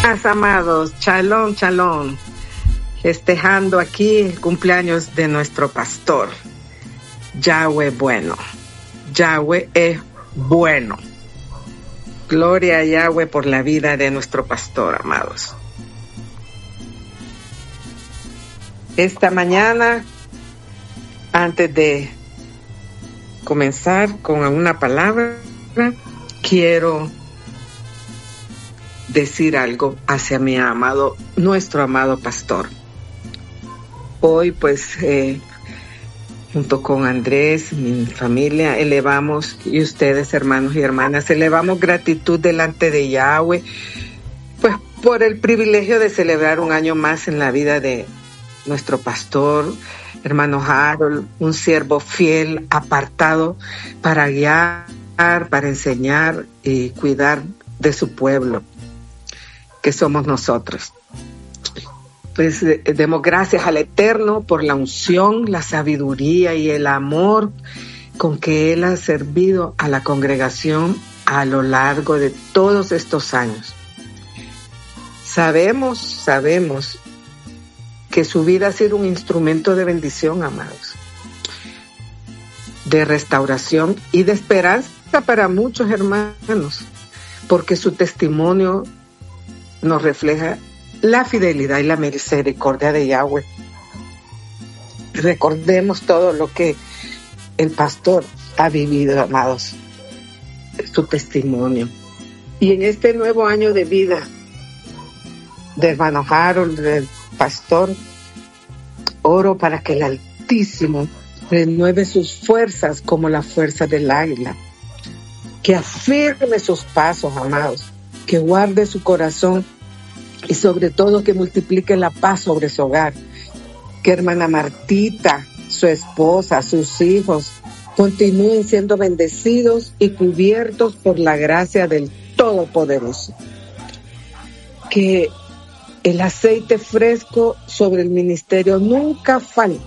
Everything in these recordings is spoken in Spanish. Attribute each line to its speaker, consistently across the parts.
Speaker 1: buenas, amados. Shalom, shalom. Festejando aquí el cumpleaños de nuestro pastor. Yahweh bueno. Yahweh es bueno. Gloria a Yahweh por la vida de nuestro pastor, amados. Esta mañana, antes de comenzar con una palabra, quiero decir algo hacia mi amado, nuestro amado pastor. Hoy, pues, junto con Andrés, mi familia, elevamos, y ustedes, hermanos y hermanas, elevamos gratitud delante de Yahweh, pues, por el privilegio de celebrar un año más en la vida de nuestro pastor, hermano Harold, un siervo fiel, apartado para guiar, para enseñar y cuidar de su pueblo, que somos nosotros. Pues demos gracias al Eterno por la unción, la sabiduría y el amor con que Él ha servido a la congregación a lo largo de todos estos años. Sabemos que su vida ha sido un instrumento de bendición, amados, de restauración y de esperanza para muchos hermanos, porque su testimonio nos refleja la fidelidad y la misericordia de Yahweh. Recordemos todo lo que el pastor ha vivido, amados, su testimonio. Y en este nuevo año de vida de hermano Harold, del pastor, oro para que el Altísimo renueve sus fuerzas como la fuerza del águila, que afirme sus pasos, amados, que guarde su corazón y sobre todo que multiplique la paz sobre su hogar. Que hermana Martita, su esposa, sus hijos continúen siendo bendecidos y cubiertos por la gracia del Todopoderoso. Que el aceite fresco sobre el ministerio nunca falte,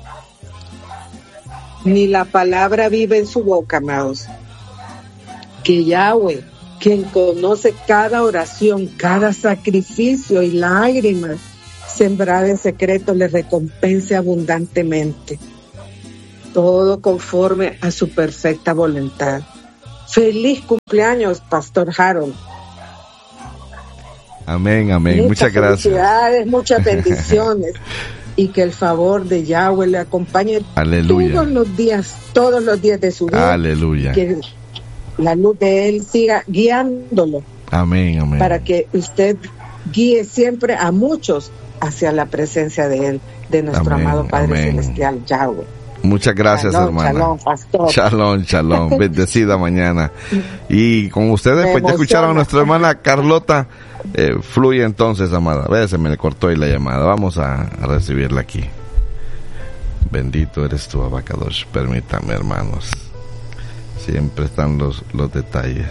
Speaker 1: ni la palabra viva en su boca, amados. Que Yahweh, quien conoce cada oración, cada sacrificio y lágrima sembrada en secreto, le recompense abundantemente. Todo conforme a su perfecta voluntad. Feliz cumpleaños, Pastor Harold.
Speaker 2: Amén, amén. Muchas gracias.
Speaker 1: Felicidades, muchas bendiciones. Y que el favor de Yahweh le acompañe.
Speaker 2: Aleluya.
Speaker 1: Todos los días de su vida.
Speaker 2: Aleluya.
Speaker 1: Que la luz de Él siga guiándolo.
Speaker 2: Amén, amén.
Speaker 1: Para que usted guíe siempre a muchos hacia la presencia de Él, de nuestro
Speaker 2: amén,
Speaker 1: amado Padre
Speaker 2: amén.
Speaker 1: Celestial, Yahweh.
Speaker 2: Muchas gracias,
Speaker 1: shalom,
Speaker 2: hermana.
Speaker 1: Shalom, pastor.
Speaker 2: Shalom, shalom. Bendecida mañana. Y con ustedes, pues ya escucharon a nuestra hermana Carlota. Fluye entonces, amada. A ver, se me cortó ahí la llamada. Vamos a recibirla aquí. Bendito eres tú, Abacadosh. Permítame, hermanos. Siempre están los detalles.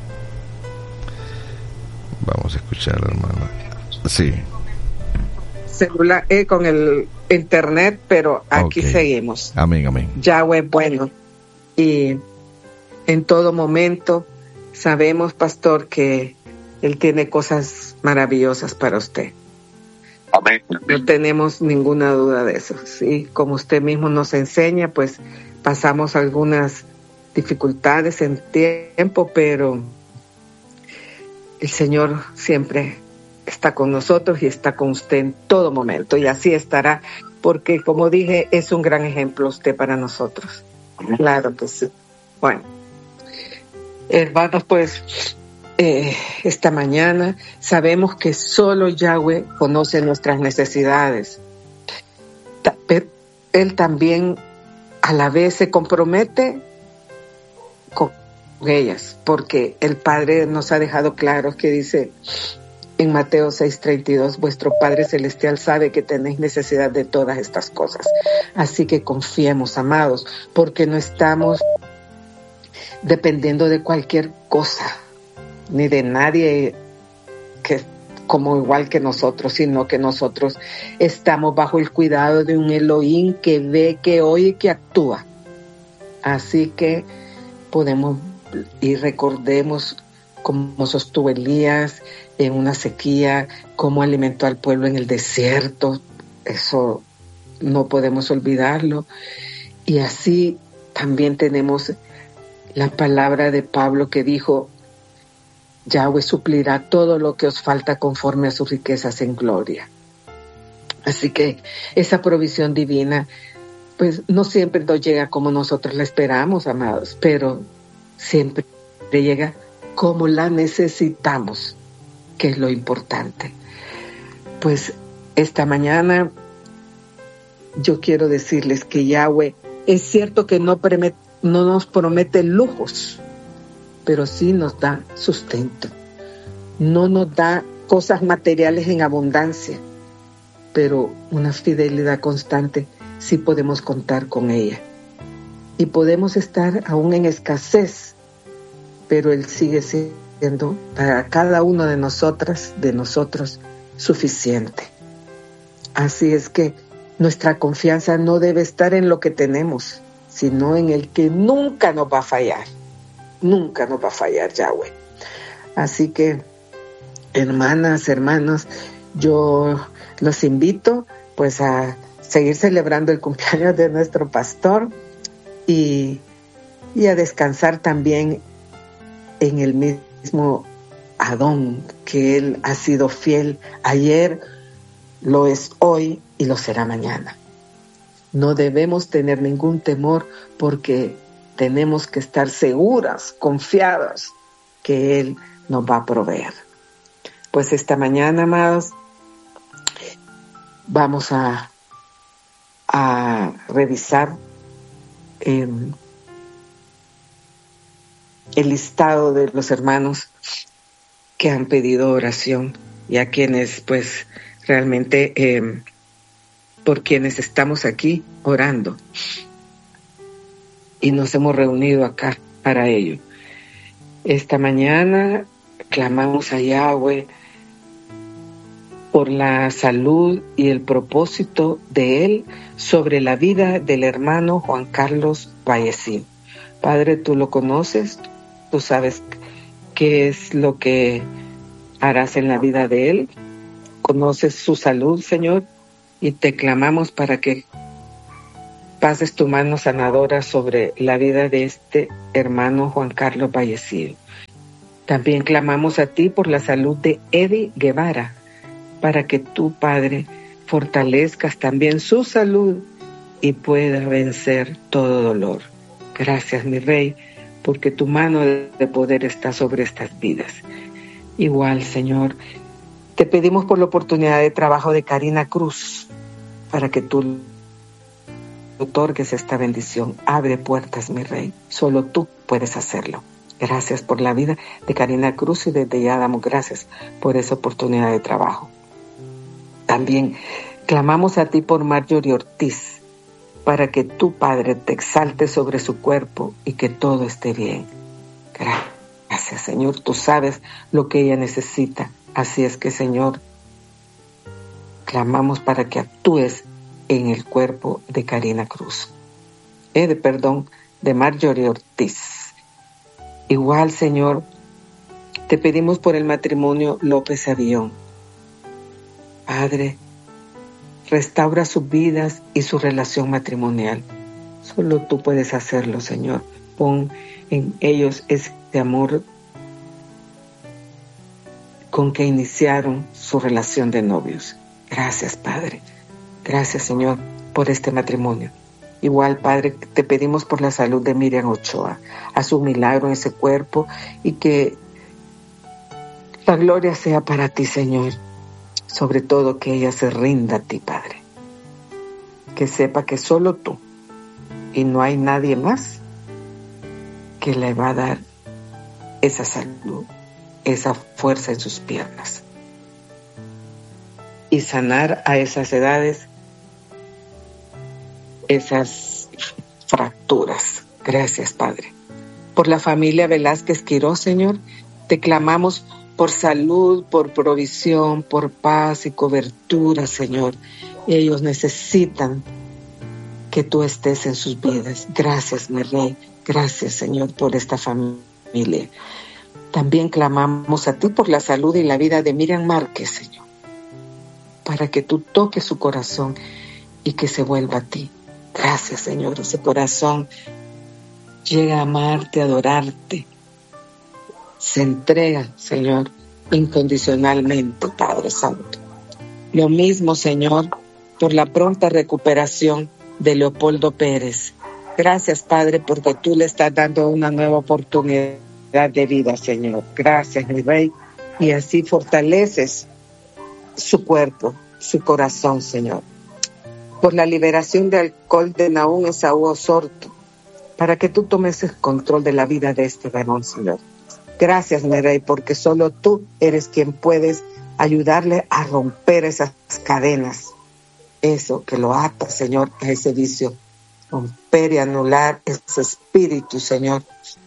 Speaker 2: Vamos a escuchar, hermana. Sí.
Speaker 1: Celular, con el internet, pero aquí seguimos.
Speaker 2: Amén, amén.
Speaker 1: Yahweh bueno. Y en todo momento sabemos, pastor, que Él tiene cosas maravillosas para usted.
Speaker 3: Amén.
Speaker 1: No tenemos ninguna duda de eso. Sí, como usted mismo nos enseña, pues pasamos algunas dificultades en tiempo, pero el Señor siempre está con nosotros y está con usted en todo momento, y así estará, porque como dije, es un gran ejemplo usted para nosotros. Claro que sí. Bueno, hermanos, pues esta mañana sabemos que solo Yahweh conoce nuestras necesidades, pero Él también a la vez se compromete con ellas, porque el Padre nos ha dejado claro que dice en Mateo 6:32, vuestro Padre Celestial sabe que tenéis necesidad de todas estas cosas. Así que confiemos, amados, porque no estamos dependiendo de cualquier cosa, ni de nadie que como igual que nosotros, sino que nosotros estamos bajo el cuidado de un Elohim que ve, que oye y que actúa. Así que podemos y recordemos cómo sostuvo Elías en una sequía, cómo alimentó al pueblo en el desierto. Eso no podemos olvidarlo. Y así también tenemos la palabra de Pablo que dijo: Yahweh suplirá todo lo que os falta conforme a sus riquezas en gloria. Así que esa provisión divina, pues no siempre nos llega como nosotros la esperamos, amados, pero siempre llega como la necesitamos, que es lo importante. Pues esta mañana yo quiero decirles que Yahweh es cierto que no nos promete lujos, pero sí nos da sustento. No nos da cosas materiales en abundancia, pero una fidelidad constante sí podemos contar con ella. Y podemos estar aún en escasez, pero Él sigue siendo para cada uno de nosotros suficiente. Así es que nuestra confianza no debe estar en lo que tenemos, sino en el que nunca nos va a fallar. Nunca nos va a fallar Yahweh. Así que, hermanas, hermanos, yo los invito pues a seguir celebrando el cumpleaños de nuestro pastor y a descansar también en el mismo Adón, que Él ha sido fiel ayer, lo es hoy y lo será mañana. No debemos tener ningún temor porque tenemos que estar seguras, confiadas que Él nos va a proveer. Pues esta mañana, amados, vamos a revisar el listado de los hermanos que han pedido oración y a quienes pues realmente por quienes estamos aquí orando y nos hemos reunido acá para ello. Esta mañana clamamos a Yahweh por la salud y el propósito de Él sobre la vida del hermano Juan Carlos Vallesín. Padre, tú lo conoces, tú sabes qué es lo que harás en la vida de Él, conoces su salud, Señor, y te clamamos para que pases tu mano sanadora sobre la vida de este hermano Juan Carlos Vallesín. También clamamos a ti por la salud de Eddie Guevara, para que tú, Padre, fortalezcas también su salud y pueda vencer todo dolor. Gracias, mi Rey, porque tu mano de poder está sobre estas vidas. Igual, Señor, te pedimos por la oportunidad de trabajo de Karina Cruz, para que tú otorgues esta bendición. Abre puertas, mi Rey, solo tú puedes hacerlo. Gracias por la vida de Karina Cruz y desde ya damos gracias por esa oportunidad de trabajo. También clamamos a ti por Marjorie Ortiz, para que tu Padre te exalte sobre su cuerpo y que todo esté bien. Gracias, Señor, tú sabes lo que ella necesita. Así es que, Señor, clamamos para que actúes en el cuerpo de Karina Cruz. De Marjorie Ortiz. Igual, Señor, te pedimos por el matrimonio López Avión. Padre, restaura sus vidas y su relación matrimonial. Solo tú puedes hacerlo, Señor. Pon en ellos ese amor con que iniciaron su relación de novios. Gracias, Padre. Gracias, Señor, por este matrimonio. Igual, Padre, te pedimos por la salud de Miriam Ochoa. Haz un milagro en ese cuerpo y que la gloria sea para ti, Señor. Sobre todo que ella se rinda a ti, Padre. Que sepa que solo tú y no hay nadie más que le va a dar esa salud, esa fuerza en sus piernas. Y sanar a esas edades esas fracturas. Gracias, Padre. Por la familia Velázquez Quirós, Señor, te clamamos por salud, por provisión, por paz y cobertura, Señor. Ellos necesitan que tú estés en sus vidas. Gracias, mi Rey. Gracias, Señor, por esta familia. También clamamos a ti por la salud y la vida de Miriam Márquez, Señor, para que tú toques su corazón y que se vuelva a ti. Gracias, Señor. Ese corazón llega a amarte, a adorarte. Se entrega, Señor, incondicionalmente, Padre Santo. Lo mismo, Señor, por la pronta recuperación de Leopoldo Pérez. Gracias, Padre, porque tú le estás dando una nueva oportunidad de vida, Señor. Gracias, mi Rey. Y así fortaleces su cuerpo, su corazón, Señor. Por la liberación de alcohol de Nahum Esaú Osorto, para que tú tomes el control de la vida de este varón, Señor. Gracias, mi Rey, porque solo tú eres quien puedes ayudarle a romper esas cadenas, eso que lo ata, Señor, a ese vicio. Romper y anular ese espíritu, Señor,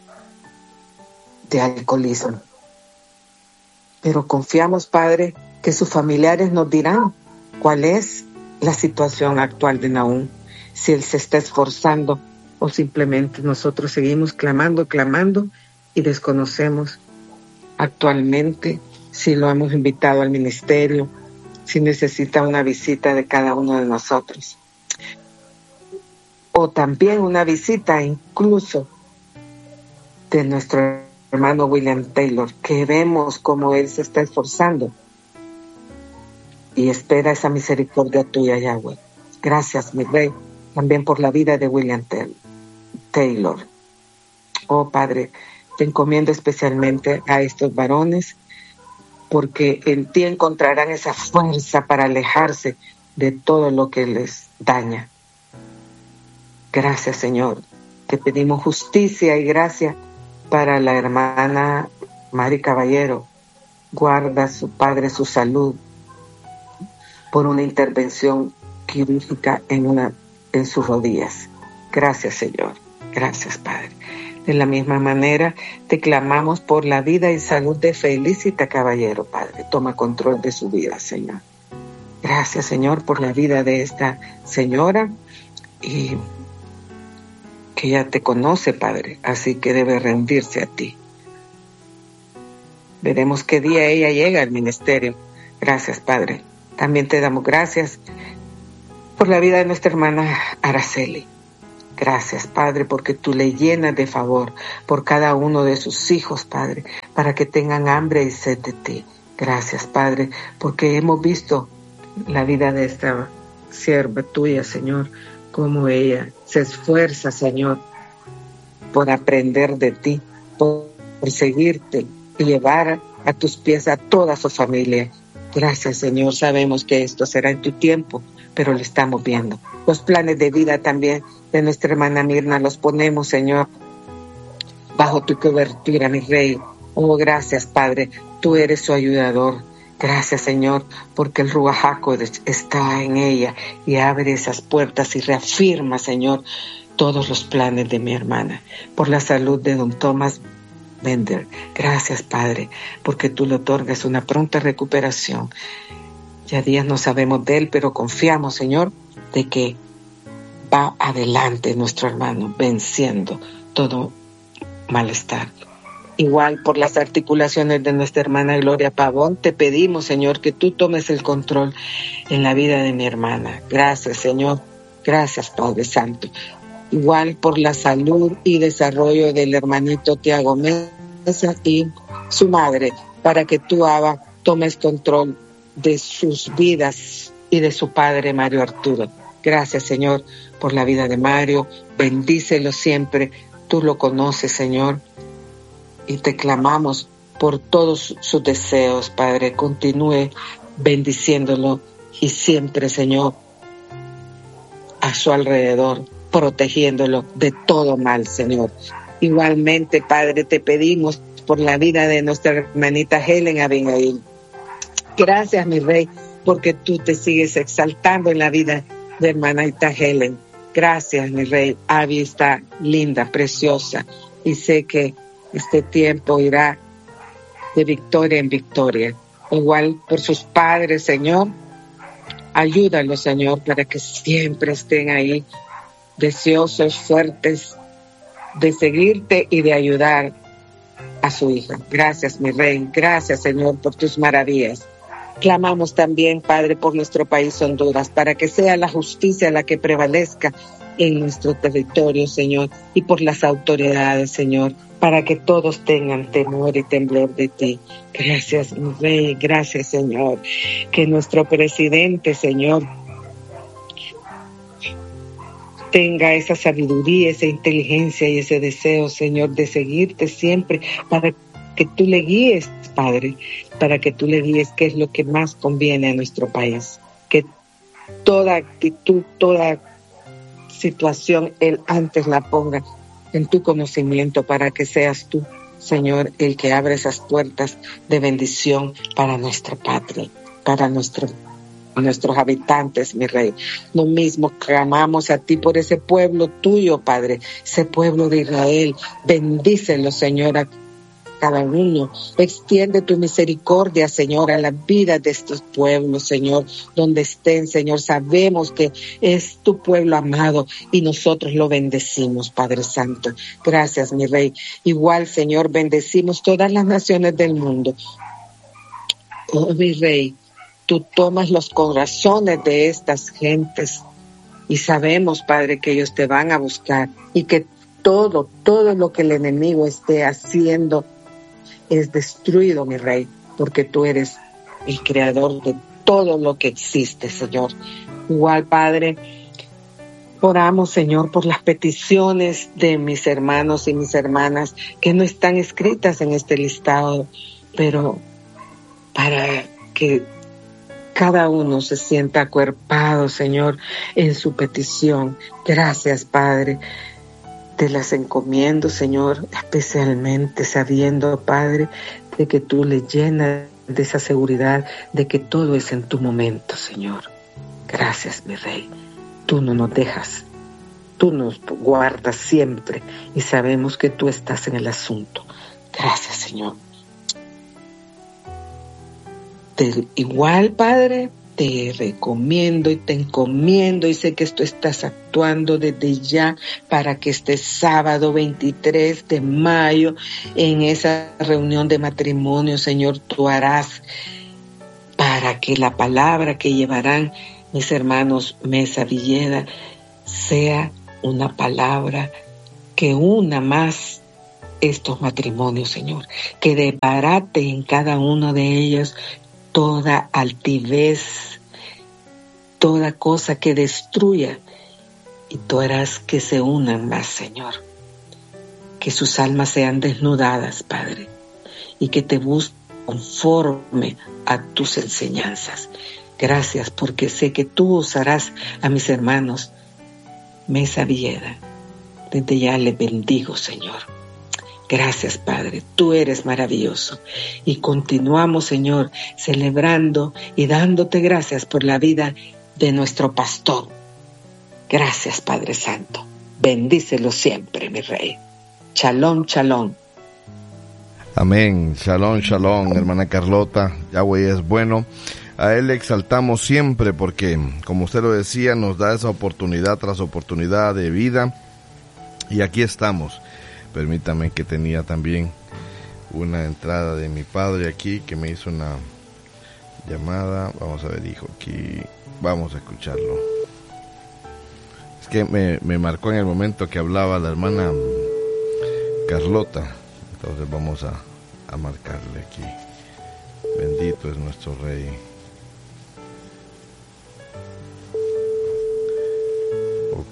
Speaker 1: de alcoholismo. Pero confiamos, Padre, que sus familiares nos dirán cuál es la situación actual de Nahum, si él se está esforzando o simplemente nosotros seguimos clamando y desconocemos actualmente si lo hemos invitado al ministerio, si necesita una visita de cada uno de nosotros. O también una visita incluso de nuestro hermano William Taylor, que vemos cómo él se está esforzando y espera esa misericordia tuya, Yahweh. Gracias, mi Rey, también por la vida de William Taylor. Oh, Padre, te encomiendo especialmente a estos varones, porque en ti encontrarán esa fuerza para alejarse de todo lo que les daña. Gracias, Señor. Te pedimos justicia y gracia para la hermana Mari Caballero. Guarda, su Padre, su salud por una intervención quirúrgica en sus rodillas. Gracias, Señor. Gracias, Padre. De la misma manera, te clamamos por la vida y salud de Felicita Caballero, Padre. Toma control de su vida, Señor. Gracias, Señor, por la vida de esta señora y que ella te conoce, Padre, así que debe rendirse a ti. Veremos qué día ella llega al ministerio. Gracias, Padre. También te damos gracias por la vida de nuestra hermana Araceli. Gracias, Padre, porque tú le llenas de favor por cada uno de sus hijos, Padre, para que tengan hambre y sed de ti. Gracias, Padre, porque hemos visto la vida de esta sierva tuya, Señor, cómo ella se esfuerza, Señor, por aprender de ti, por seguirte y llevar a tus pies a toda su familia. Gracias, Señor. Sabemos que esto será en tu tiempo, pero lo estamos viendo. Los planes de vida también de nuestra hermana Mirna los ponemos, Señor, bajo tu cobertura, mi Rey. Oh, gracias, Padre. Tú eres su ayudador. Gracias, Señor, porque el Ruach HaKodesh está en ella y abre esas puertas y reafirma, Señor, todos los planes de mi hermana. Por la salud de don Thomas Bender. Gracias, Padre, porque tú le otorgas una pronta recuperación. Ya días no sabemos de él, pero confiamos, Señor, de que va adelante nuestro hermano, venciendo todo malestar. Igual por las articulaciones de nuestra hermana Gloria Pavón, te pedimos, Señor, que tú tomes el control en la vida de mi hermana. Gracias, Señor. Gracias, Padre Santo. Igual por la salud y desarrollo del hermanito Tiago Mesa y su madre, para que tú, Abba, tomes control de sus vidas y de su padre Mario Arturo. Gracias, Señor, por la vida de Mario. Bendícelo siempre. Tú lo conoces, Señor. Y te clamamos por todos sus deseos, Padre. Continúe bendiciéndolo y siempre, Señor, a su alrededor, protegiéndolo de todo mal, Señor. Igualmente, Padre, te pedimos por la vida de nuestra hermanita Helen Abigail. Gracias, mi Rey, porque tú te sigues exaltando en la vida de hermanita Helen. Gracias, mi Rey. Abby está linda, preciosa, y sé que este tiempo irá de victoria en victoria. Igual por sus padres, Señor. Ayúdalos, Señor, para que siempre estén ahí, deseosos, fuertes, de seguirte y de ayudar a su Hijo. Gracias, mi Rey. Gracias, Señor, por tus maravillas. Clamamos también, Padre, por nuestro país Honduras, para que sea la justicia la que prevalezca en nuestro territorio, Señor, y por las autoridades, Señor, para que todos tengan temor y temblor de ti. Gracias, mi Rey. Gracias, Señor. Que nuestro presidente, Señor, tenga esa sabiduría, esa inteligencia y ese deseo, Señor, de seguirte siempre, para que tú le guíes, Padre, para que tú le guíes qué es lo que más conviene a nuestro país. Que toda actitud, toda situación, Él antes la ponga en tu conocimiento, para que seas tú, Señor, el que abre esas puertas de bendición para nuestra patria, para nuestros habitantes, mi Rey. Lo mismo clamamos a ti por ese pueblo tuyo, Padre, ese pueblo de Israel. Bendícelo, Señor, a cada uno. Extiende tu misericordia, Señor, a la vida de estos pueblos, Señor, donde estén, Señor. Sabemos que es tu pueblo amado y nosotros lo bendecimos, Padre Santo. Gracias, mi Rey. Igual, Señor, bendecimos todas las naciones del mundo. Oh, mi Rey, tú tomas los corazones de estas gentes y sabemos, Padre, que ellos te van a buscar y que todo lo que el enemigo esté haciendo es destruido, mi Rey, porque tú eres el creador de todo lo que existe, Señor. Igual, Padre, oramos, Señor, por las peticiones de mis hermanos y mis hermanas que no están escritas en este listado, pero para que cada uno se sienta acuerpado, Señor, en su petición. Gracias, Padre. Te las encomiendo, Señor, especialmente sabiendo, Padre, de que tú le llenas de esa seguridad de que todo es en tu momento, Señor. Gracias, mi Rey. Tú no nos dejas, tú nos guardas siempre y sabemos que tú estás en el asunto. Gracias, Señor. Igual, Padre, te recomiendo y te encomiendo, y sé que tú estás actuando desde ya para que este sábado 23 de mayo, en esa reunión de matrimonio, Señor, tú harás para que la palabra que llevarán mis hermanos Mesa Villeda sea una palabra que una más estos matrimonios, Señor, que desbarate en cada uno de ellos toda altivez, toda cosa que destruya, y tú harás que se unan más, Señor. Que sus almas sean desnudadas, Padre, y que te busquen conforme a tus enseñanzas. Gracias, porque sé que tú usarás a mis hermanos Mesa Villeda. Desde ya les bendigo, Señor. Gracias, Padre, tú eres maravilloso. Y continuamos, Señor, celebrando y dándote gracias por la vida de nuestro pastor. Gracias, Padre Santo. Bendícelo siempre, mi Rey. Shalom, shalom.
Speaker 2: Amén. Shalom, shalom, hermana Carlota. Yahweh es bueno. A Él le exaltamos siempre porque, como usted lo decía, nos da esa oportunidad tras oportunidad de vida. Y aquí estamos. Permítame que tenía también una entrada de mi padre aquí que me hizo una llamada. Vamos a ver, hijo, aquí. Vamos a escucharlo. Es que me marcó en el momento que hablaba la hermana Carlota. Entonces vamos a marcarle aquí. Bendito es nuestro Rey. Ok.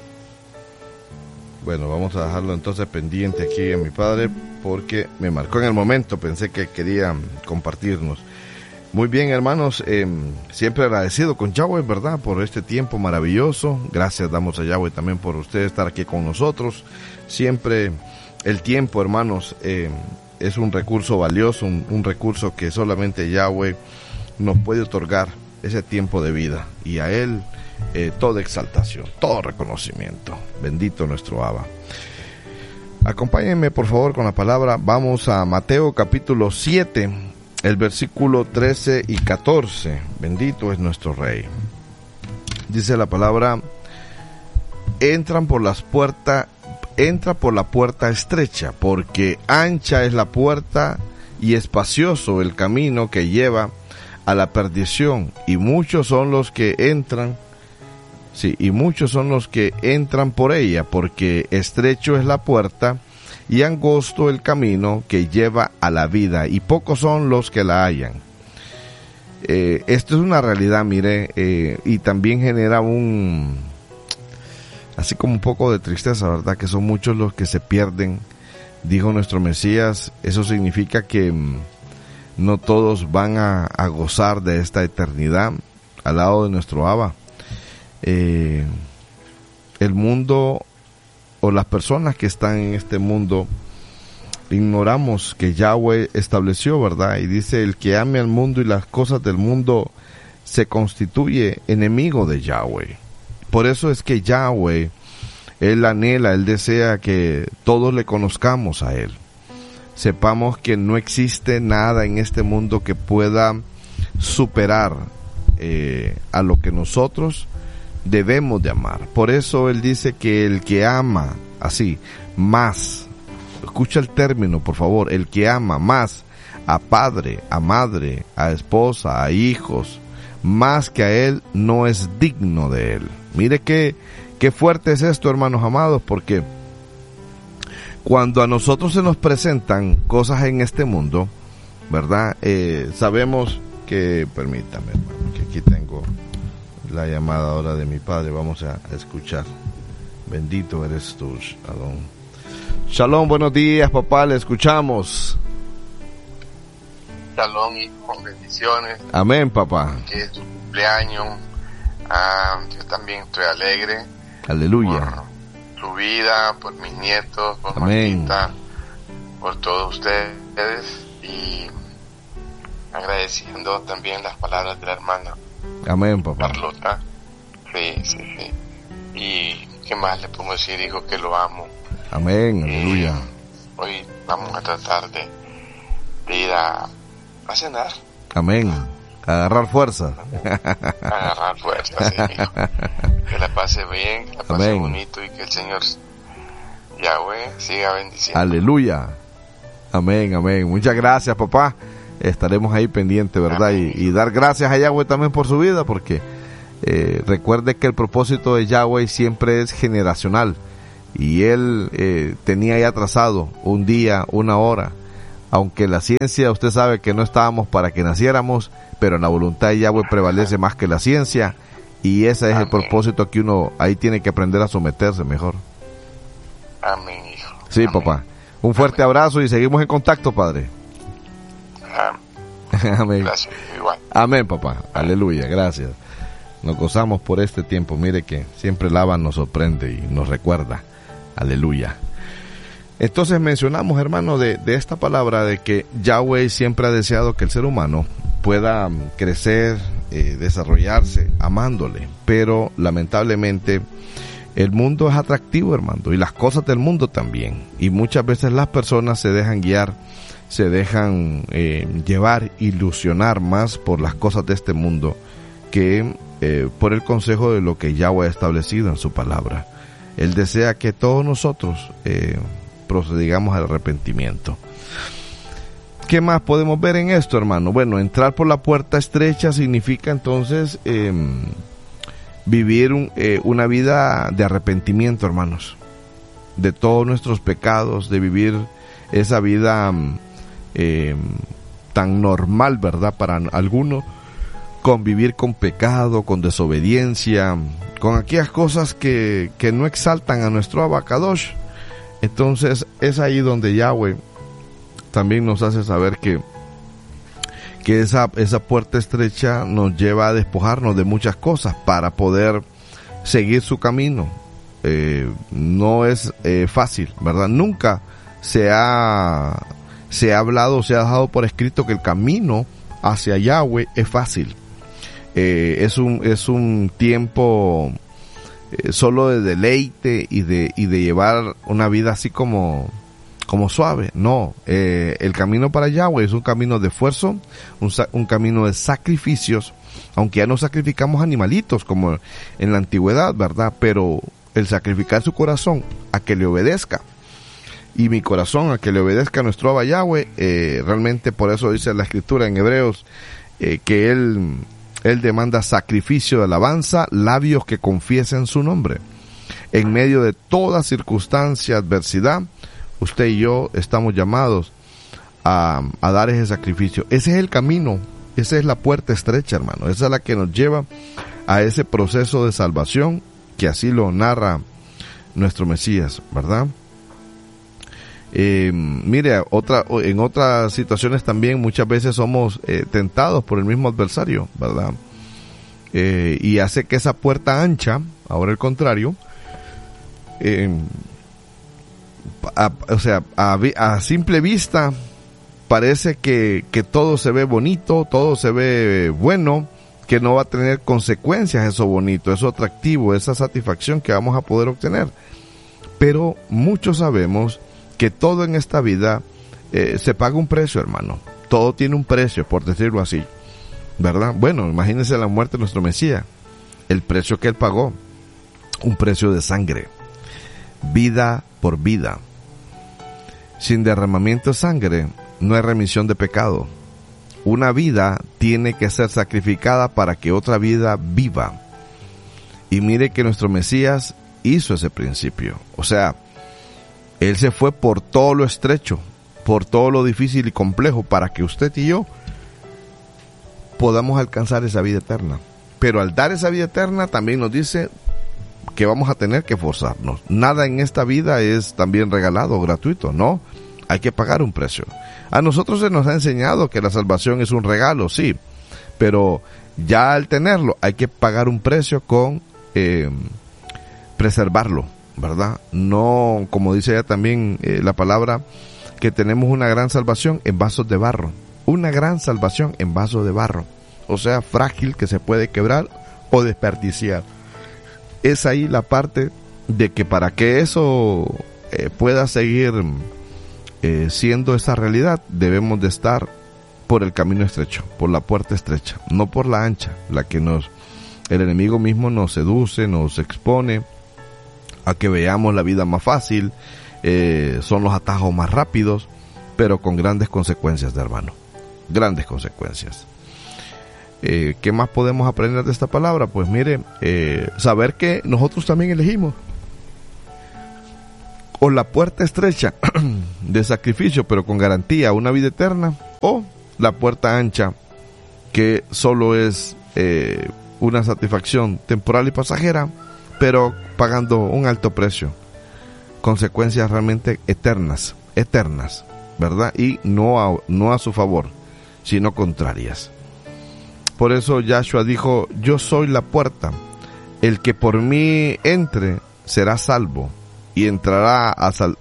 Speaker 2: Bueno, vamos a dejarlo entonces pendiente aquí a mi padre porque me marcó en el momento, pensé que quería compartirnos. Muy bien, hermanos, siempre agradecido con Yahweh, ¿verdad? Por este tiempo maravilloso. Gracias damos a Yahweh también por usted estar aquí con nosotros. Siempre el tiempo, hermanos, es un recurso valioso, un recurso que solamente Yahweh nos puede otorgar, ese tiempo de vida. Y a Él toda exaltación, todo reconocimiento. Bendito nuestro Abba. Acompáñenme por favor con la palabra. Vamos a Mateo capítulo 7, el versículo 13 y 14. Bendito es nuestro Rey. Dice la palabra: entran por las puertas entra por la puerta estrecha, porque ancha es la puerta y espacioso el camino que lleva a la perdición, y muchos son los que entran, y muchos son los que entran por ella, porque estrecho es la puerta y angosto el camino que lleva a la vida, y pocos son los que la hallan. Esto es una realidad, mire, y también genera así como un poco de tristeza, ¿verdad? Que son muchos los que se pierden, dijo nuestro Mesías. Eso significa que no todos van a gozar de esta eternidad al lado de nuestro Abba. El mundo, o las personas que están en este mundo, ignoramos que Yahweh estableció, ¿verdad? Y dice: el que ame al mundo y las cosas del mundo se constituye enemigo de Yahweh. Por eso es que Yahweh, Él anhela, Él desea que todos le conozcamos a Él. Sepamos que no existe nada en este mundo que pueda superar a lo que nosotros debemos de amar. Por eso Él dice que el que ama, así, más, escucha el término por favor, el que ama más a padre, a madre, a esposa, a hijos, más que a Él, no es digno de Él. Mire qué fuerte es esto, hermanos amados, porque cuando a nosotros se nos presentan cosas en este mundo, ¿verdad? Sabemos que, permítame, hermano, que aquí tengo la llamada ahora de mi padre, vamos a escuchar. Bendito eres tú, Shalom. Shalom, buenos días, papá, le escuchamos.
Speaker 3: Shalom, y con bendiciones.
Speaker 2: Amén, papá.
Speaker 3: Que es tu cumpleaños. Yo también estoy alegre.
Speaker 2: Aleluya.
Speaker 3: Por tu vida, por mis nietos, por
Speaker 2: Amén.
Speaker 3: Martita, por todos ustedes, y agradeciendo también las palabras de la hermana.
Speaker 2: Amén, papá.
Speaker 3: Carlota. Sí. Y qué más le puedo decir, hijo, que lo amo.
Speaker 2: Amén, aleluya.
Speaker 3: Hoy vamos a tratar de ir a cenar.
Speaker 2: Amén. Agarrar fuerza.
Speaker 3: Agarrar fuerza, sí, hijo. Que la pase bien, que la pase
Speaker 2: Amén.
Speaker 3: bonito, y que el Señor Yahweh siga bendiciendo.
Speaker 2: Aleluya. Amén, amén. Muchas gracias, papá. Estaremos ahí pendientes, ¿verdad? Y dar gracias a Yahweh también por su vida, porque recuerde que el propósito de Yahweh siempre es generacional. Y Él tenía ya trazado un día, una hora. Aunque la ciencia, usted sabe que no estábamos para que naciéramos, pero la voluntad de Yahweh prevalece más que la ciencia, y ese es el propósito que uno ahí tiene que aprender a someterse mejor.
Speaker 3: Amén, hijo.
Speaker 2: Sí,
Speaker 3: Amén.
Speaker 2: papá. Un fuerte abrazo y seguimos en contacto, padre. Amén.
Speaker 3: Gracias, igual.
Speaker 2: Amén, papá. Aleluya, gracias. Nos gozamos por este tiempo. Mire que siempre el Abba nos sorprende y nos recuerda. Aleluya. Entonces mencionamos, hermano, de esta palabra de que Yahweh siempre ha deseado que el ser humano pueda crecer, desarrollarse, amándole. Pero lamentablemente el mundo es atractivo, hermano, y las cosas del mundo también. Y muchas veces las personas se dejan guiar, se dejan llevar, ilusionar más por las cosas de este mundo que por el consejo de lo que Yahweh ha establecido en su palabra. Él desea que todos nosotros procedamos al arrepentimiento. ¿Qué más podemos ver en esto, hermano? Bueno, entrar por la puerta estrecha significa entonces vivir una vida de arrepentimiento, hermanos, de todos nuestros pecados, de vivir esa vida tan normal, ¿verdad? Para algunos, convivir con pecado, con desobediencia, con aquellas cosas que no exaltan a nuestro Abacadosh. Entonces es ahí donde Yahweh también nos hace saber que esa puerta estrecha nos lleva a despojarnos de muchas cosas para poder seguir su camino. No es fácil, ¿verdad? Nunca se ha hablado, se ha dejado por escrito que el camino hacia Yahweh es fácil. Es un tiempo solo de deleite y de llevar una vida así como suave. No, el camino para Yahweh es un camino de esfuerzo, un camino de sacrificios, aunque ya no sacrificamos animalitos como en la antigüedad, ¿verdad? Pero el sacrificar su corazón a que le obedezca, y mi corazón a que le obedezca a nuestro Abba Yahweh, realmente por eso dice la Escritura en Hebreos, que Él demanda sacrificio de alabanza, labios que confiesen su nombre. En medio de toda circunstancia, adversidad, usted y yo estamos llamados a dar ese sacrificio. Ese es el camino, esa es la puerta estrecha, hermano. Esa es la que nos lleva a ese proceso de salvación, que así lo narra nuestro Mesías, ¿verdad? Mire, en otras situaciones también muchas veces somos tentados por el mismo adversario, ¿verdad? Y hace que esa puerta ancha, ahora el contrario, a simple vista parece que todo se ve bonito, todo se ve bueno, que no va a tener consecuencias eso bonito, eso atractivo, esa satisfacción que vamos a poder obtener. Pero muchos sabemos que todo en esta vida se paga un precio, hermano. Todo tiene un precio, por decirlo así, ¿verdad? Bueno, imagínense la muerte de nuestro Mesías, el precio que Él pagó, un precio de sangre, vida por vida. Sin derramamiento de sangre no hay remisión de pecado. Una vida tiene que ser sacrificada para que otra vida viva. Y mire que nuestro Mesías hizo ese principio. O sea, Él se fue por todo lo estrecho, por todo lo difícil y complejo, para que usted y yo podamos alcanzar esa vida eterna. Pero al dar esa vida eterna también nos dice que vamos a tener que esforzarnos. Nada en esta vida es también regalado o gratuito, no. Hay que pagar un precio. A nosotros se nos ha enseñado que la salvación es un regalo, sí, pero ya al tenerlo hay que pagar un precio con preservarlo, ¿verdad? No, como dice ya también la palabra, que tenemos una gran salvación en vasos de barro. Una gran salvación en vasos de barro. O sea, frágil, que se puede quebrar o desperdiciar. Es ahí la parte de que para que eso pueda seguir siendo esa realidad, debemos de estar por el camino estrecho, por la puerta estrecha, no por la ancha, la que el enemigo mismo nos seduce, nos expone a que veamos la vida más fácil, son los atajos más rápidos, pero con grandes consecuencias, de hermano, grandes consecuencias. ¿Qué más podemos aprender de esta palabra? Pues mire, saber que nosotros también elegimos o la puerta estrecha de sacrificio, pero con garantía, una vida eterna, o la puerta ancha, que solo es una satisfacción temporal y pasajera, pero pagando un alto precio, consecuencias realmente eternas, ¿verdad? Y no a su favor, sino contrarias. Por eso Yahshua dijo: yo soy la puerta, el que por mí entre será salvo, y entrará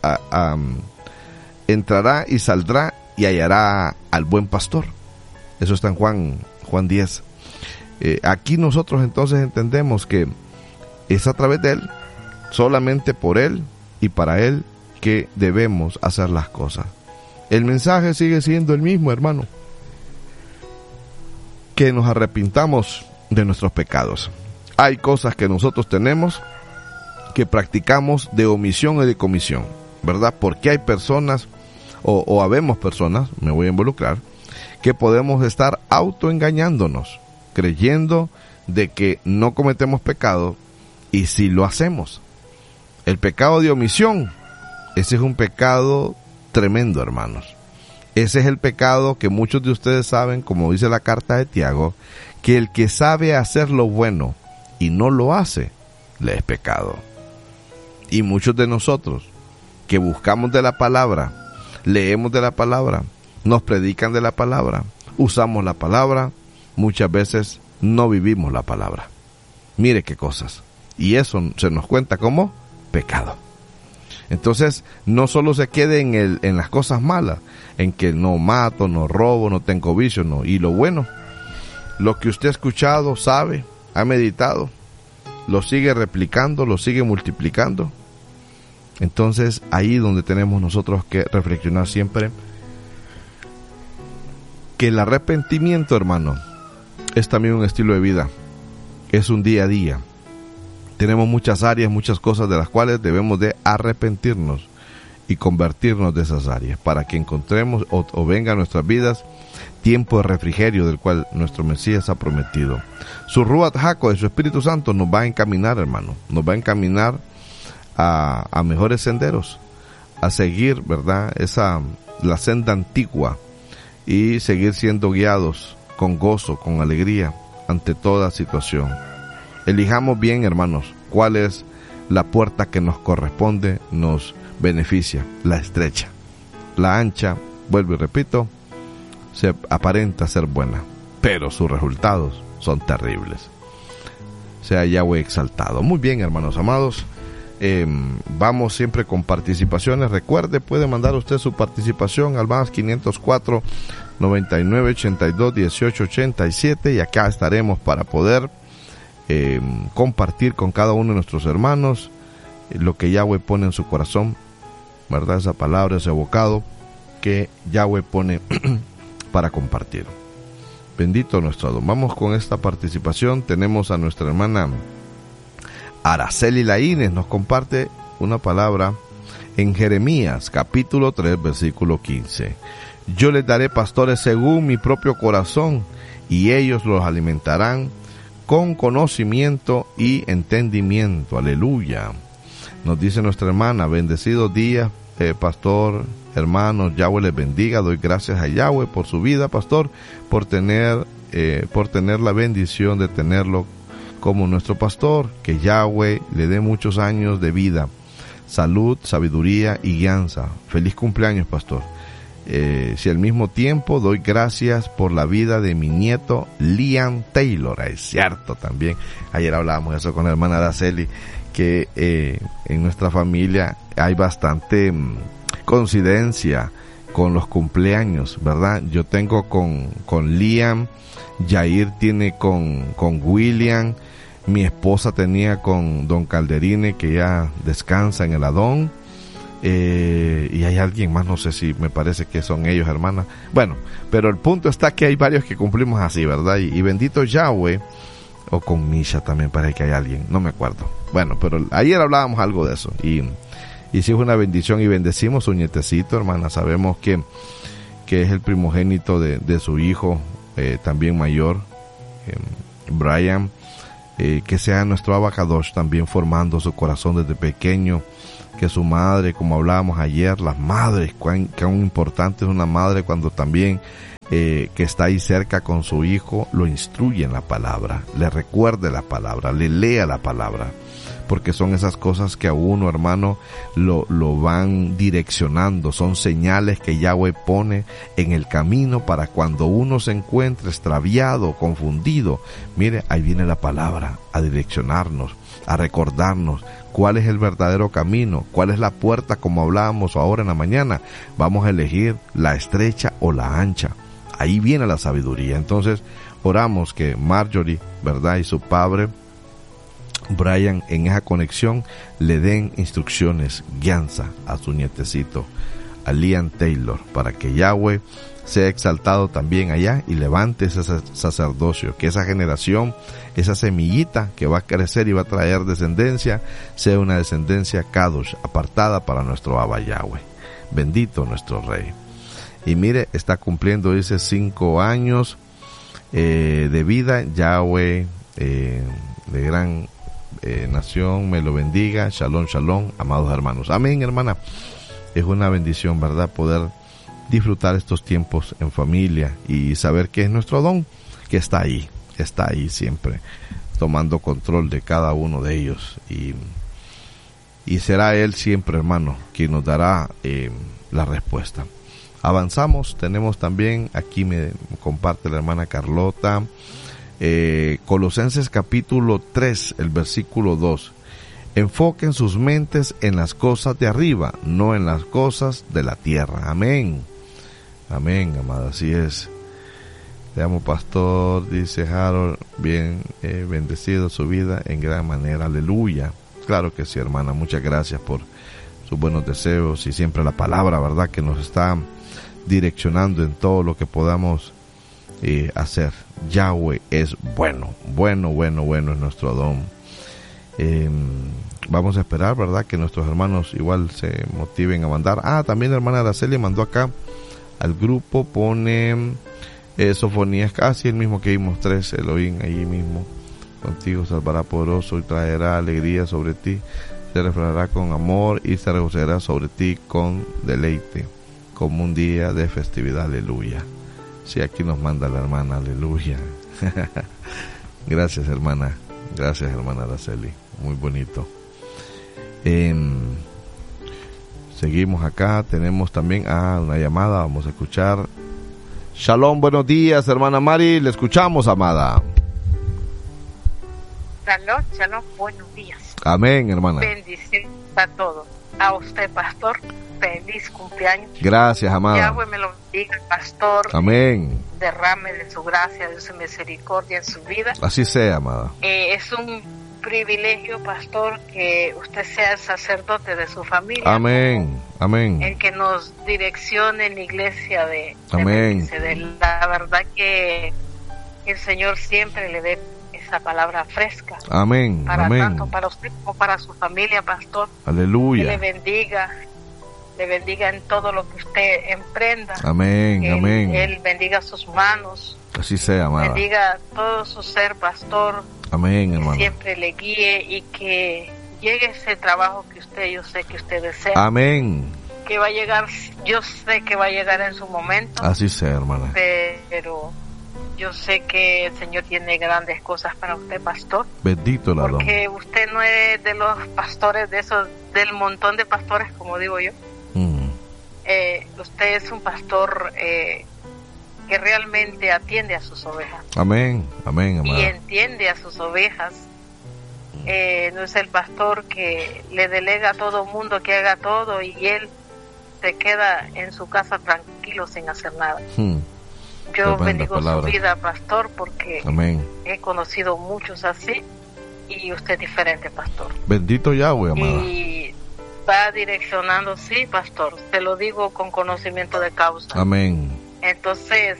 Speaker 2: y saldrá y hallará al buen pastor. Eso está en Juan 10. Aquí nosotros entonces entendemos que es a través de Él, solamente por Él y para Él, que debemos hacer las cosas. El mensaje sigue siendo el mismo, hermano: que nos arrepintamos de nuestros pecados. Hay cosas que nosotros tenemos que practicamos de omisión y de comisión, ¿verdad? Porque hay personas, o habemos personas, me voy a involucrar, que podemos estar autoengañándonos, creyendo de que no cometemos pecado, y sí lo hacemos. El pecado de omisión, ese es un pecado tremendo, hermanos. Ese es el pecado que muchos de ustedes saben, como dice la carta de Tiago, que el que sabe hacer lo bueno y no lo hace, le es pecado. Y muchos de nosotros que buscamos de la palabra, leemos de la palabra, nos predican de la palabra, usamos la palabra, muchas veces no vivimos la palabra. Mire qué cosas. Y eso se nos cuenta como pecado. Entonces, no solo se quede en las cosas malas, en que no mato, no robo, no tengo vicio, no. Y lo bueno, lo que usted ha escuchado, sabe, ha meditado, lo sigue replicando, lo sigue multiplicando. Entonces, ahí donde tenemos nosotros que reflexionar siempre, que el arrepentimiento, hermano, es también un estilo de vida, es un día a día. Tenemos muchas áreas, muchas cosas de las cuales debemos de arrepentirnos y convertirnos de esas áreas para que encontremos o venga a nuestras vidas tiempo de refrigerio del cual nuestro Mesías ha prometido. Su Ruach HaKodesh, su Espíritu Santo, nos va a encaminar, hermano, nos va a encaminar a mejores senderos, a seguir, ¿verdad?, la senda antigua y seguir siendo guiados con gozo, con alegría ante toda situación. Elijamos bien, hermanos, cuál es la puerta que nos corresponde, nos beneficia, la estrecha. La ancha, vuelvo y repito, se aparenta ser buena, pero sus resultados son terribles. Sea Yahweh exaltado. Muy bien, hermanos amados, vamos siempre con participaciones. Recuerde, puede mandar usted su participación al más 504 99 82 18 87 y acá estaremos para poder compartir con cada uno de nuestros hermanos lo que Yahweh pone en su corazón, ¿verdad? Esa palabra, ese bocado que Yahweh pone para compartir. Bendito nuestro Adón. Vamos con esta participación. Tenemos a nuestra hermana Araceli Laínez, nos comparte una palabra en Jeremías capítulo 3 versículo 15. Yo les daré pastores según mi propio corazón y ellos los alimentarán con conocimiento y entendimiento. Aleluya. Nos dice nuestra hermana, bendecidos días, pastor, hermanos, Yahweh les bendiga. Doy gracias a Yahweh por su vida, pastor, por tener la bendición de tenerlo como nuestro pastor. Que Yahweh le dé muchos años de vida, salud, sabiduría y guianza. Feliz cumpleaños, pastor. Si al mismo tiempo doy gracias por la vida de mi nieto Liam Taylor. Es cierto también. Ayer hablábamos eso con la hermana Araceli, que en nuestra familia hay bastante coincidencia con los cumpleaños, ¿verdad? Yo tengo con Liam, Jair tiene con William, mi esposa tenía con don Calderine, que ya descansa en el Adón. Y hay alguien más, no sé si me parece que son ellos, hermana. Bueno, pero el punto está que hay varios que cumplimos así, ¿verdad? Y bendito Yahweh, o con Misha también parece que hay alguien, no me acuerdo. Bueno, pero ayer hablábamos algo de eso y sí es una bendición y bendecimos su nietecito, hermana. Sabemos que es el primogénito de su hijo, también mayor, Brian, que sea nuestro abacadosh también formando su corazón desde pequeño. Que su madre, como hablábamos ayer, las madres, cuán importante es una madre cuando también que está ahí cerca con su hijo, lo instruye en la palabra, le recuerde la palabra, le lea la palabra, porque son esas cosas que a uno, hermano, lo van direccionando, son señales que Yahweh pone en el camino para cuando uno se encuentre extraviado, confundido, mire, ahí viene la palabra a direccionarnos, a recordarnos cuál es el verdadero camino, cuál es la puerta, como hablábamos ahora en la mañana. Vamos a elegir la estrecha o la ancha. Ahí viene la sabiduría. Entonces, oramos que Marjorie, ¿verdad?, y su padre, Brian, en esa conexión, le den instrucciones, guianza a su nietecito, a Liam Taylor, para que Yahweh sea exaltado también allá y levante ese sacerdocio, que esa generación, esa semillita que va a crecer y va a traer descendencia, sea una descendencia Kadosh, apartada para nuestro Abba Yahweh. Bendito nuestro Rey. Y mire, está cumpliendo, dice, 5 años de vida. Yahweh, de gran nación, me lo bendiga. Shalom, shalom, amados hermanos. Amén, hermana. Es una bendición, ¿verdad?, poder disfrutar estos tiempos en familia y saber que es nuestro don, que está ahí siempre, tomando control de cada uno de ellos. Y será Él siempre, hermano, quien nos dará la respuesta. Avanzamos, tenemos también, aquí me comparte la hermana Carlota, Colosenses capítulo 3, el versículo 2. Enfoquen sus mentes en las cosas de arriba, no en las cosas de la tierra. Amén. Amén, amada, así es. Te amo, pastor, dice Harold, bien bendecido su vida en gran manera. Aleluya. Claro que sí, hermana. Muchas gracias por sus buenos deseos y siempre la palabra, ¿verdad?, que nos está direccionando en todo lo que podamos hacer. Yahweh es bueno, bueno, bueno, bueno es nuestro don. Vamos a esperar, ¿verdad?, que nuestros hermanos igual se motiven a mandar. También la hermana Araceli mandó acá al grupo, pone Sofonías, casi el mismo que vimos 3, Elohim, ahí mismo. Contigo salvará poderoso y traerá alegría sobre ti, se refrendará con amor y se regocijará sobre ti con deleite, como un día de festividad, aleluya. Sí, aquí nos manda la hermana, aleluya. Gracias, hermana Araceli, muy bonito. Seguimos acá, tenemos también una llamada, vamos a escuchar. Shalom, buenos días, hermana Mari, le escuchamos, amada.
Speaker 4: Shalom, buenos días.
Speaker 2: Amén, hermana.
Speaker 4: Bendiciones a todos. A usted, pastor, feliz cumpleaños.
Speaker 2: Gracias, amada.
Speaker 4: Yahweh me lo bendiga, pastor.
Speaker 2: Amén.
Speaker 4: Derrame de su gracia, de su misericordia en su vida.
Speaker 2: Así sea, amada.
Speaker 4: Es un privilegio, pastor, que usted sea el sacerdote de su familia.
Speaker 2: Amén, amén.
Speaker 4: El que nos direccione en la iglesia de
Speaker 2: amén.
Speaker 4: La verdad que el Señor siempre le dé esa palabra fresca.
Speaker 2: Amén,
Speaker 4: para
Speaker 2: amén.
Speaker 4: Tanto para usted como para su familia, pastor.
Speaker 2: Aleluya.
Speaker 4: Que le bendiga en todo lo que usted emprenda.
Speaker 2: Amén, amén.
Speaker 4: Él bendiga sus manos.
Speaker 2: Así sea, amada.
Speaker 4: Bendiga todo su ser, pastor.
Speaker 2: Amén, hermano.
Speaker 4: Que siempre le guíe y que llegue ese trabajo que yo sé que usted desea.
Speaker 2: Amén.
Speaker 4: Que va a llegar, yo sé que va a llegar en su momento.
Speaker 2: Así sea, hermana.
Speaker 4: Pero yo sé que el Señor tiene grandes cosas para usted, pastor.
Speaker 2: Bendito la don.
Speaker 4: Porque usted no es de los pastores, de esos, del montón de pastores, como digo yo. Usted es un pastor que realmente atiende a sus ovejas.
Speaker 2: Amén, amén, amada.
Speaker 4: Y entiende a sus ovejas. No es el pastor que le delega a todo mundo que haga todo y él se queda en su casa tranquilo sin hacer nada. Yo bendigo su vida, pastor, porque amén. He conocido muchos así y usted es diferente, pastor.
Speaker 2: Bendito Yahweh, amada.
Speaker 4: Y va direccionando, sí, pastor, te lo digo con conocimiento de causa.
Speaker 2: Amén.
Speaker 4: Entonces,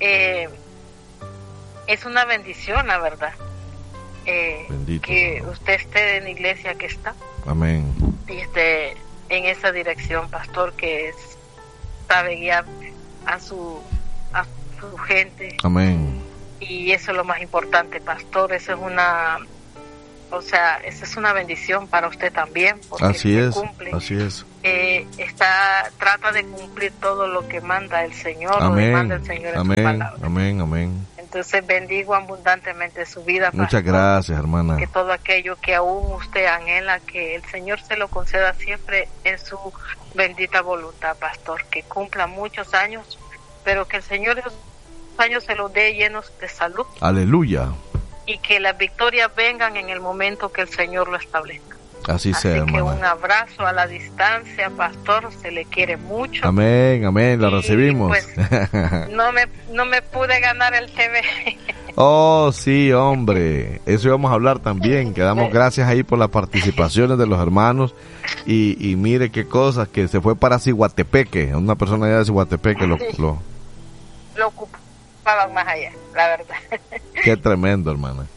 Speaker 4: es una bendición, la verdad,
Speaker 2: bendito,
Speaker 4: que usted esté en la iglesia que está.
Speaker 2: Amén.
Speaker 4: Y esté en esa dirección, pastor, que sabe guiar a su gente.
Speaker 2: Amén.
Speaker 4: Y eso es lo más importante, pastor. Eso es esa es una bendición para usted también, porque
Speaker 2: así es,
Speaker 4: cumple.
Speaker 2: Así es.
Speaker 4: Trata de cumplir todo lo que manda el Señor.
Speaker 2: Amén.
Speaker 4: Lo que manda el Señor en
Speaker 2: amén.
Speaker 4: su palabra.
Speaker 2: Amén, amén.
Speaker 4: Entonces bendigo abundantemente su vida, pastor.
Speaker 2: Muchas gracias, hermana.
Speaker 4: Que todo aquello que aún usted anhela, que el Señor se lo conceda siempre en su bendita voluntad, pastor. Que cumpla muchos años, pero que el Señor esos años se los dé llenos de salud.
Speaker 2: Aleluya.
Speaker 4: Y que las victorias vengan en el momento que el Señor lo establezca.
Speaker 2: Así sea, hermana.
Speaker 4: Así que un abrazo a la distancia, pastor, se le quiere mucho.
Speaker 2: Amén, amén, la recibimos.
Speaker 4: Pues, no me pude ganar el TV.
Speaker 2: Oh, sí, hombre, eso íbamos a hablar también, que damos gracias ahí por las participaciones de los hermanos, y mire qué cosas, que se fue para Ciguatepeque, una persona allá de Ciguatepeque lo
Speaker 4: ocupaban más allá, la verdad.
Speaker 2: Qué tremendo, hermana.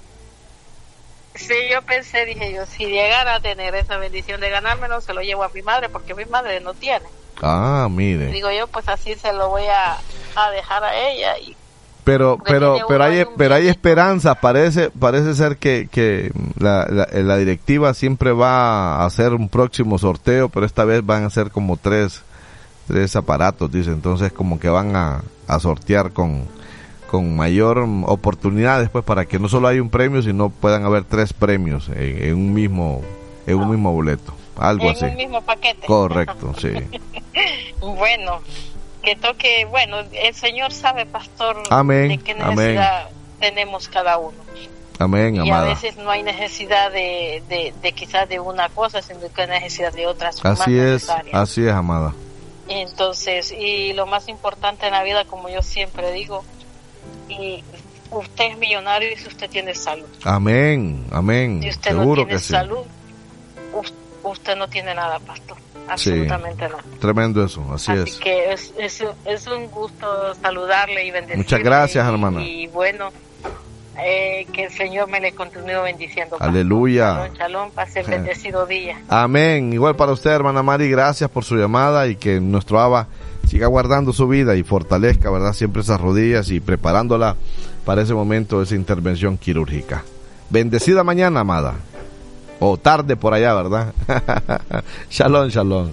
Speaker 4: Sí, yo pensé, dije yo, si llegara a tener esa bendición de ganármelo, se lo llevo a mi madre, porque mi madre no tiene.
Speaker 2: Mire.
Speaker 4: Digo yo, pues así se lo voy a dejar a ella. Y
Speaker 2: pero hay esperanza. Parece ser que la directiva siempre va a hacer un próximo sorteo, pero esta vez van a ser como tres aparatos, dice. Entonces como que van a sortear con mayor oportunidad después, para que no solo haya un premio, sino puedan haber 3 premios en un mismo boleto, algo así.
Speaker 4: En un mismo paquete.
Speaker 2: Correcto, sí.
Speaker 4: Bueno, que toque, el Señor sabe, pastor,
Speaker 2: amén,
Speaker 4: de qué necesidad tenemos cada uno.
Speaker 2: Amén,
Speaker 4: y
Speaker 2: amada.
Speaker 4: A veces no hay necesidad de quizás de una cosa, sino que hay necesidad de otras.
Speaker 2: Así es, amada.
Speaker 4: Entonces, y lo más importante en la vida, como yo siempre digo, y usted es millonario y si usted tiene salud.
Speaker 2: Amén, amén.
Speaker 4: Si usted
Speaker 2: seguro
Speaker 4: no tiene salud, usted no tiene nada, pastor. Absolutamente nada.
Speaker 2: Tremendo eso, así es.
Speaker 4: Así que es un gusto saludarle y bendecirle.
Speaker 2: Muchas gracias, hermana.
Speaker 4: Y bueno, que el Señor me le continúe bendiciendo.
Speaker 2: Aleluya.
Speaker 4: Shalom, shalom, pase bendecido día.
Speaker 2: Amén. Igual para usted, hermana Mari, gracias por su llamada y que nuestro Abba siga guardando su vida y fortalezca, ¿verdad? Siempre esas rodillas y preparándola para ese momento de esa intervención quirúrgica. Bendecida mañana, amada. O tarde por allá, ¿verdad? Shalom, shalom.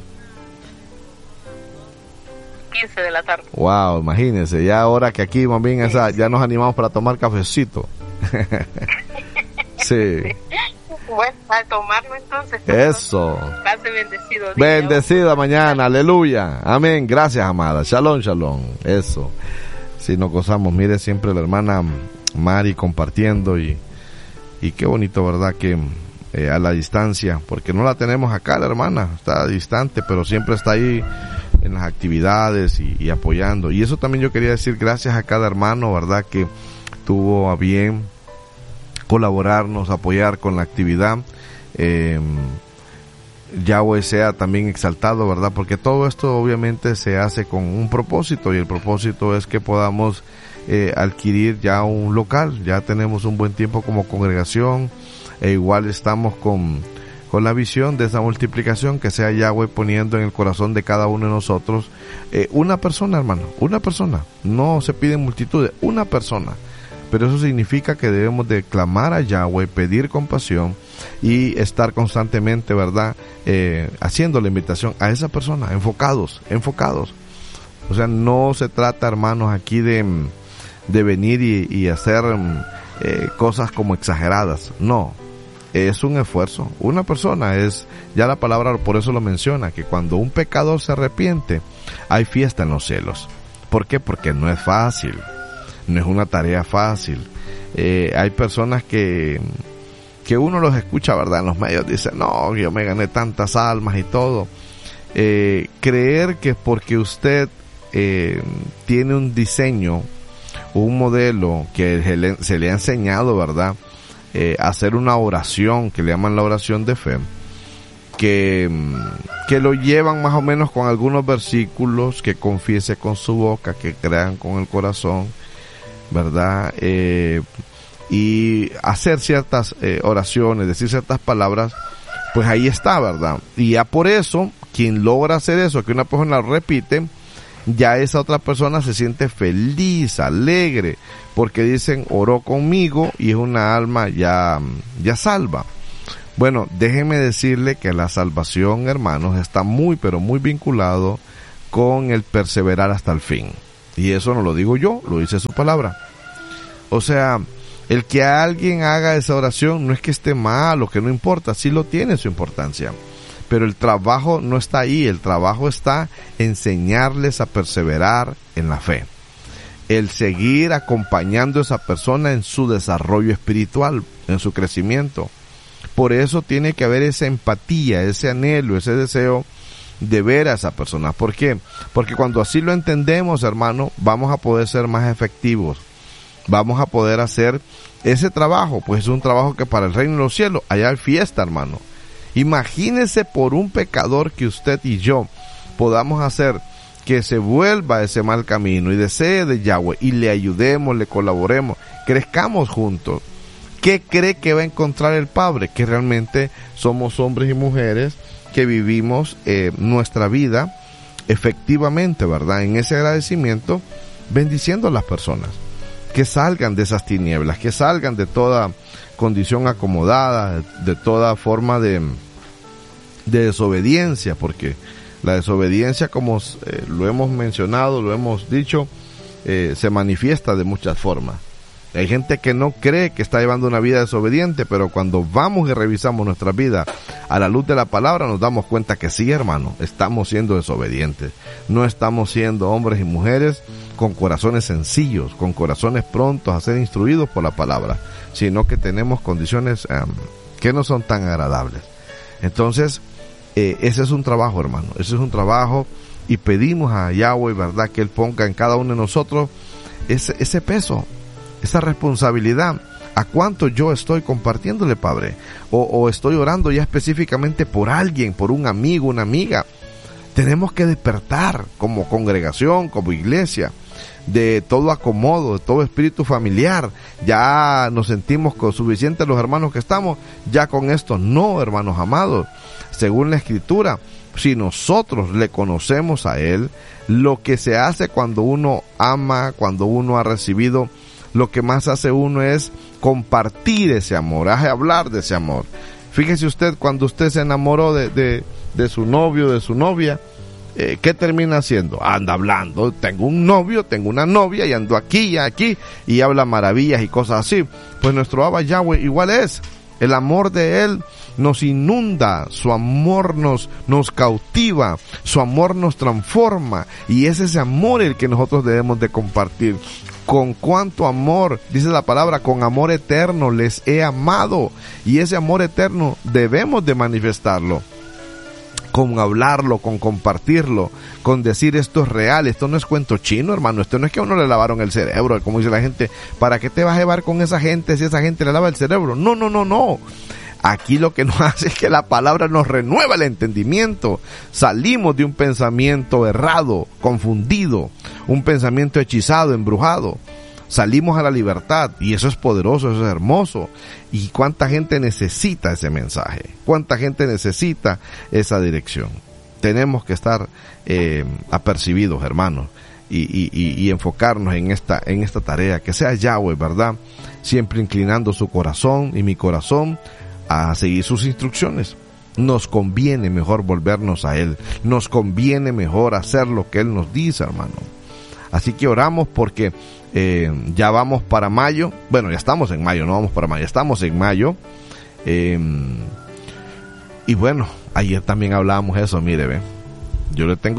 Speaker 4: 15 de la tarde.
Speaker 2: Wow, imagínense, ya ahora que aquí más bien ya nos animamos para tomar cafecito. Sí.
Speaker 4: Bueno, a tomarlo entonces.
Speaker 2: Eso.
Speaker 4: Pase bendecido día.
Speaker 2: Bendecida mañana, aleluya. Amén, gracias, amada. Shalom, shalom. Eso. Si nos gozamos, mire siempre la hermana Mari compartiendo y qué bonito, ¿verdad? Que a la distancia, porque no la tenemos acá, la hermana, está distante, pero siempre está ahí en las actividades y apoyando. Y eso también yo quería decir gracias a cada hermano, ¿verdad? Que tuvo a bien colaborarnos, apoyar con la actividad. Yahweh sea también exaltado, ¿verdad? Porque todo esto obviamente se hace con un propósito y el propósito es que podamos adquirir ya un local. Ya tenemos un buen tiempo como congregación e igual estamos con la visión de esa multiplicación que sea Yahweh poniendo en el corazón de cada uno de nosotros una persona, hermano, una persona. No se piden multitudes, una persona. Pero eso significa que debemos de clamar a Yahweh, pedir compasión y estar constantemente, ¿verdad? Haciendo la invitación a esa persona, enfocados. O sea, no se trata, hermanos, aquí de venir y hacer cosas como exageradas. No, es un esfuerzo. Una persona es, ya la palabra por eso lo menciona, que cuando un pecador se arrepiente, hay fiesta en los cielos. ¿Por qué? Porque no es fácil. No es una tarea fácil. Hay personas que uno los escucha, ¿verdad? En los medios dicen, no, yo me gané tantas almas y todo. Creer que porque usted tiene un diseño, un modelo que se le ha enseñado, ¿verdad? Hacer una oración que le llaman la oración de fe, que lo llevan más o menos con algunos versículos, que confiese con su boca, que crean con el corazón, ¿verdad? Y hacer ciertas oraciones, decir ciertas palabras, pues ahí está, ¿verdad? Y ya por eso, quien logra hacer eso, que una persona lo repite, ya esa otra persona se siente feliz, alegre, porque dicen, oró conmigo y es una alma ya salva. Bueno, déjenme decirle que la salvación, hermanos, está muy, pero muy vinculado con el perseverar hasta el fin. Y eso no lo digo yo, lo dice su palabra. O sea, el que alguien haga esa oración no es que esté mal o que no importa, sí lo tiene su importancia. Pero el trabajo no está ahí, el trabajo está en enseñarles a perseverar en la fe. El seguir acompañando a esa persona en su desarrollo espiritual, en su crecimiento. Por eso tiene que haber esa empatía, ese anhelo, ese deseo de ver a esa persona. ¿Por qué? Porque cuando así lo entendemos, hermano, vamos a poder ser más efectivos. Vamos a poder hacer ese trabajo, pues es un trabajo que para el reino de los cielos, allá hay fiesta, hermano. Imagínese por un pecador que usted y yo podamos hacer que se vuelva a ese mal camino y desee de Yahweh y le ayudemos, le colaboremos, crezcamos juntos. ¿Qué cree que va a encontrar el Padre? Que realmente somos hombres y mujeres que vivimos nuestra vida efectivamente, ¿verdad? En ese agradecimiento, bendiciendo a las personas. Que salgan de esas tinieblas, que salgan de toda condición acomodada, de toda forma de desobediencia, porque la desobediencia, como lo hemos mencionado, lo hemos dicho, se manifiesta de muchas formas. Hay gente que no cree que está llevando una vida desobediente, pero cuando vamos y revisamos nuestra vida a la luz de la palabra, nos damos cuenta que sí, hermano, estamos siendo desobedientes. No estamos siendo hombres y mujeres con corazones sencillos, con corazones prontos a ser instruidos por la palabra, sino que tenemos condiciones que no son tan agradables. Entonces, ese es un trabajo, hermano, ese es un trabajo, y pedimos a Yahweh, ¿verdad?, que Él ponga en cada uno de nosotros ese peso, esa responsabilidad. ¿A cuánto yo estoy compartiéndole, Padre? O estoy orando ya específicamente por alguien, por un amigo, una amiga. Tenemos que despertar como congregación, como iglesia. de todo acomodo, de todo espíritu familiar. Ya nos sentimos con suficientes los hermanos que estamos, ya con esto no, hermanos amados. Según la Escritura, si nosotros le conocemos a Él, lo que se hace cuando uno ama, cuando uno ha recibido, lo que más hace uno es compartir ese amor, hace hablar de ese amor. Fíjese usted, cuando usted se enamoró de su novio, de su novia, ¿qué termina haciendo? Anda hablando, tengo un novio, tengo una novia y ando aquí y aquí y habla maravillas y cosas así. Pues nuestro Abba Yahweh igual es. El amor de Él nos inunda, su amor nos cautiva, su amor nos transforma, y es ese amor el que nosotros debemos de compartir. Con cuánto amor, dice la palabra, con amor eterno les he amado, y ese amor eterno debemos de manifestarlo, con hablarlo, con compartirlo, con decir esto es real, esto no es cuento chino, hermano, esto no es que a uno le lavaron el cerebro, como dice la gente, ¿para qué te vas a llevar con esa gente si esa gente le lava el cerebro? No. Aquí lo que nos hace es que la palabra nos renueva el entendimiento. Salimos de un pensamiento errado, confundido, un pensamiento hechizado, embrujado. Salimos a la libertad, y eso es poderoso, eso es hermoso. Y cuánta gente necesita ese mensaje, cuánta gente necesita esa dirección. Tenemos que estar apercibidos, hermanos, y enfocarnos en esta tarea, que sea Yahweh, ¿verdad? Siempre inclinando su corazón y mi corazón a seguir sus instrucciones. Nos conviene mejor volvernos a Él, nos conviene mejor hacer lo que Él nos dice, hermano. Así que oramos porque ya vamos para mayo. Bueno, ya estamos en mayo, no vamos para mayo, estamos en mayo. Y bueno, ayer también hablábamos eso, mire, ve, yo le tengo